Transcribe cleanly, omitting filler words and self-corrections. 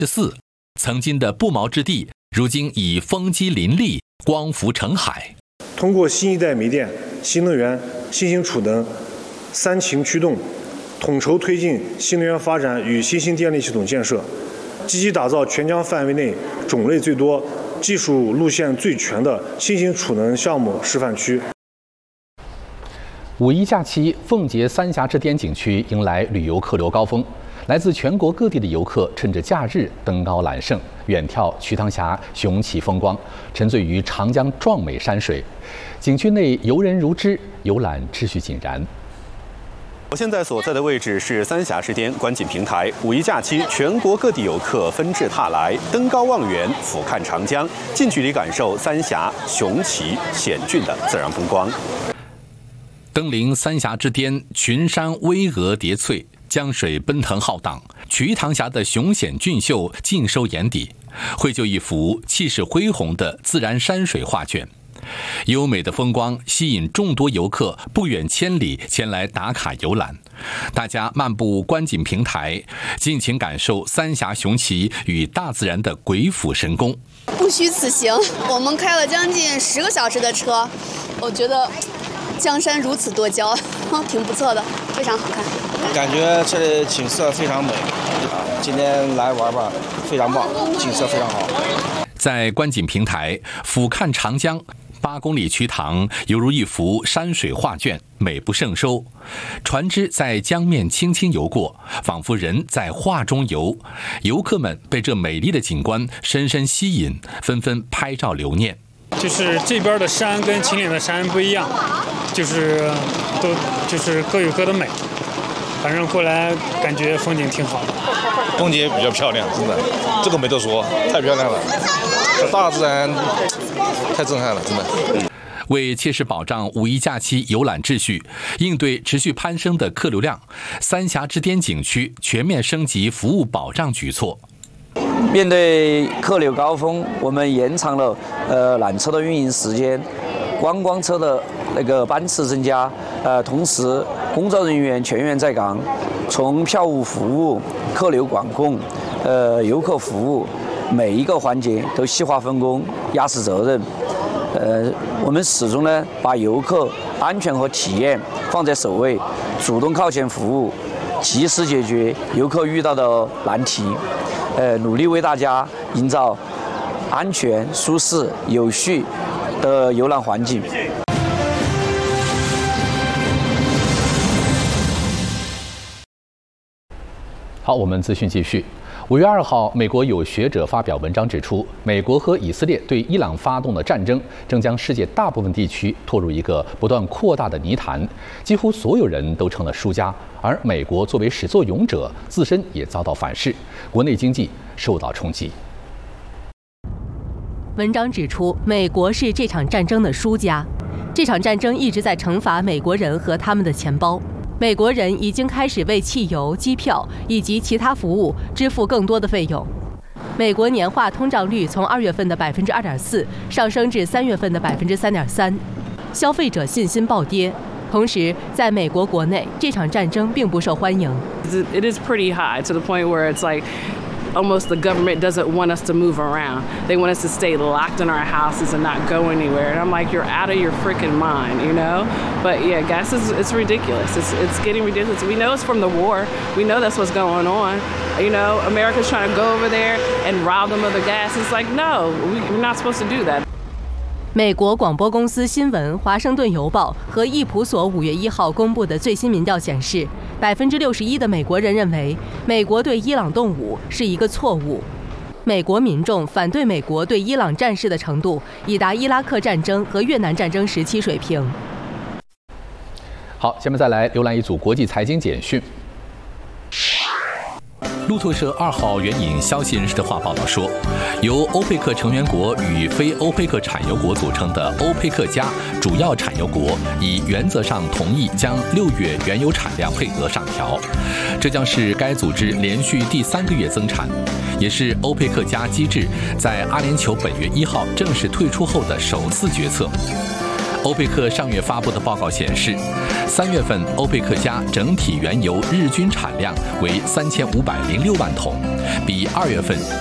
4，曾经的不毛之地，如今已风机林立，光伏成海。 通过新一代煤电、新能源、新型储能3擎驱动，统筹推进新能源发展与新兴电力系统建设，积极打造全疆范围内种类最多、技术路线最全的新型储能项目示范区。 五一假期，奉节三峡之巅景区迎来旅游客流高峰，来自全国各地的游客趁着假日登高揽胜，远眺瞿塘峡雄奇风光，沉醉于长江壮美山水。景区内游人如织，游览秩序井然。 我现在所在的位置是三峡之巅观景平台。五一假期，全国各地游客纷至沓来，登高望远，俯瞰长江，近距离感受三峡雄奇险峻的自然风光。 登临三峡之巅，群山巍峨叠翠，江水奔腾浩荡，瞿塘峡的雄险俊秀尽收眼底，绘就一幅气势恢宏的自然山水画卷。优美的风光吸引众多游客不远千里前来打卡游览，大家漫步观景平台，尽情感受三峡雄奇与大自然的鬼斧神工。 不虚此行，我们开了将近10个小时的车，我觉得江山如此多娇，挺不错的，非常好看。 感觉这里景色非常美，今天来玩吧，非常棒，景色非常好。 在观景平台俯瞰长江，8公里瞿塘犹如一幅山水画卷，美不胜收。船只在江面轻轻游过，仿佛人在画中游。游客们被这美丽的景观深深吸引，纷纷拍照留念。 就是这边的山跟秦岭的山不一样，就是各有各的美。反正过来感觉风景挺好的， 风景也比较漂亮，真的，这个没得说，太漂亮了，大自然太震撼了，真的。 为切实保障五一假期游览秩序，应对持续攀升的客流量，三峡之巅景区全面升级服务保障举措。 面对客流高峰，我们延长了缆车的运营时间，观光车的班次增加，同时工作人员全员在岗，从票务服务、客流管控、游客服务每一个环节都细化分工，压实责任。我们始终呢把游客安全和体验放在首位，主动靠前服务，及时解决游客遇到的难题，努力为大家营造安全、舒适、有序的游览环境。 好，我们资讯继续。5月2号，美国有学者发表文章指出，美国和以色列对伊朗发动的战争，正将世界大部分地区拖入一个不断扩大的泥潭，几乎所有人都成了输家，而美国作为始作俑者，自身也遭到反噬，国内经济受到冲击。 文章指出，美国是这场战争的输家，这场战争一直在惩罚美国人和他们的钱包。美国人已经开始为汽油、机票以及其他服务支付更多的费用。美国年化通胀率从2月份的2.4%上升至3月份的3.3%，消费者信心暴跌。同时，在美国国内，这场战争并不受欢迎。 It is pretty high to the point where it's like almost the government doesn't want us to move around. They want us to stay locked in our houses and not go anywhere. And I'm like, you're out of your freaking mind, you know? But yeah, gas it's ridiculous. It's getting ridiculous. We know it's from the war. We know that's what's going on. You know, America's trying to go over there and rob them of the gas. It's like, no, we're not supposed to do that. 美国广播公司新闻、华盛顿邮报和易普所5月1号公布的最新民调显示，61%的美国人认为美国对伊朗动武是一个错误。美国民众反对美国对伊朗战事的程度已达伊拉克战争和越南战争时期水平。 好，下面再来浏览一组国际财经简讯。 路透社2号援引消息人士的话报道说，由欧佩克成员国与非欧佩克产油国组成的欧佩克加主要产油国已原则上同意将6月原油产量配额上调，这将是该组织连续第3个月增产，也是欧佩克加机制在阿联酋本月1号正式退出后的首次决策。欧佩克上月发布的报告显示， 3月份欧佩克加整体原油日均产量为3506万桶，比2月份